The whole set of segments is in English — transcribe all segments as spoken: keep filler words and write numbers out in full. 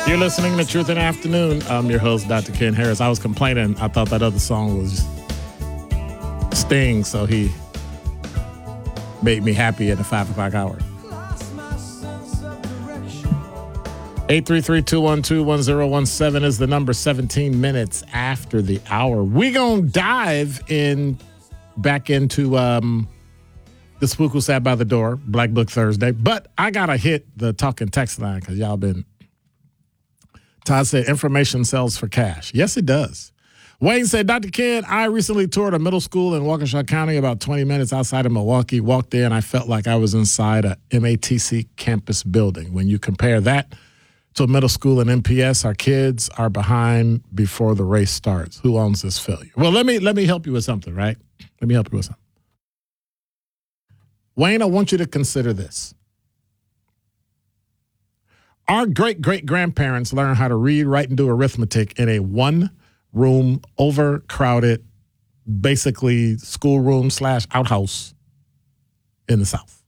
You're listening to Truth in the Afternoon. I'm your host, Doctor Ken Harris. I was complaining. I thought that other song was Sting, so he made me happy at the five o'clock hour. eight three three, two one two, one zero one seven is the number, seventeen minutes after the hour. We're going to dive in back into um, the Spook Who Sat by the Door, Black Book Thursday. But I got to hit the talking text line because y'all been... Todd said, information sells for cash. Yes, it does. Wayne said, Doctor Ken, I recently toured a middle school in Waukesha County about twenty minutes outside of Milwaukee. Walked in, I felt like I was inside a M A T C campus building. When you compare that to a middle school in M P S, our kids are behind before the race starts. Who owns this failure? Well, let me let me help you with something, right? Let me help you with something. Wayne, I want you to consider this. Our great-great-grandparents learned how to read, write, and do arithmetic in a one-room, overcrowded, basically schoolroom slash outhouse in the South.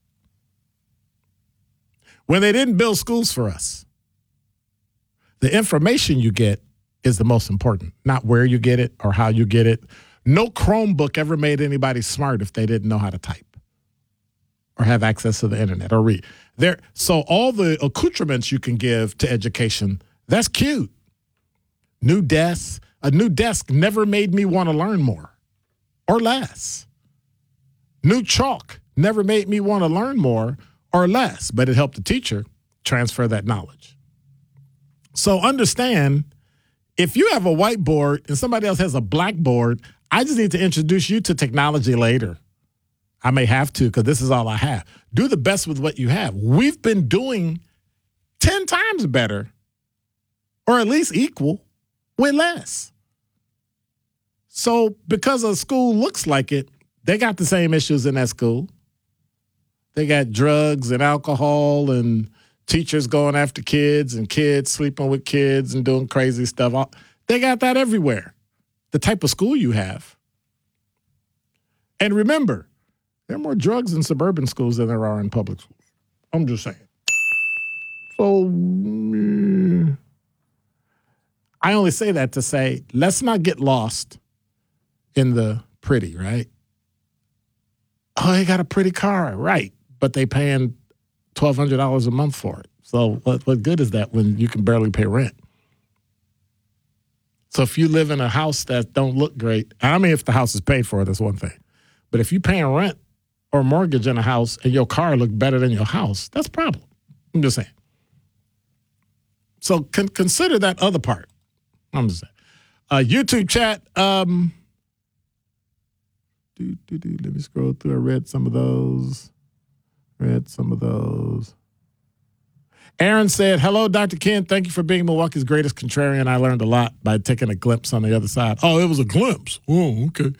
When they didn't build schools for us, the information you get is the most important, not where you get it or how you get it. No Chromebook ever made anybody smart if they didn't know how to type or have access to the internet or read. There, so all the accoutrements you can give to education, that's cute. New desks. A new desk never made me want to learn more or less. New chalk never made me want to learn more or less, but it helped the teacher transfer that knowledge. So understand, if you have a whiteboard and somebody else has a blackboard, I just need to introduce you to technology later. I may have to because this is all I have. Do the best with what you have. We've been doing ten times better or at least equal with less. So because a school looks like it, they got the same issues in that school. They got drugs and alcohol and teachers going after kids and kids sleeping with kids and doing crazy stuff. They got that everywhere, the type of school you have. And remember, there are more drugs in suburban schools than there are in public schools. I'm just saying. So mm, I only say that to say, let's not get lost in the pretty, right? Oh, they got a pretty car, right? But they paying twelve hundred dollars a month for it. So what, what good is that when you can barely pay rent? So if you live in a house that don't look great, I mean, if the house is paid for, that's one thing. But if you're paying rent or mortgage in a house and your car look better than your house, that's a problem. I'm just saying. So con- consider that other part. I'm just saying. Uh, YouTube chat. Um, do, do, do, let me scroll through. I read some of those. Read some of those. Aaron said, hello, Doctor Ken. Thank you for being Milwaukee's greatest contrarian. I learned a lot by taking a glimpse on the other side. Oh, it was a glimpse. Oh, okay.